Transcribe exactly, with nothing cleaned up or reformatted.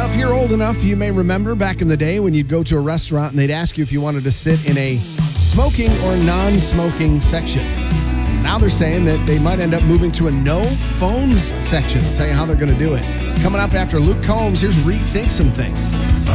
Well, if you're old enough, you may remember back in the day when you'd go to a restaurant and they'd ask you if you wanted to sit in a smoking or non-smoking section. Now they're saying that they might end up moving to a no phones section. I'll tell you how they're going to do it. Coming up after Luke Combs, here's Rethink Some Things.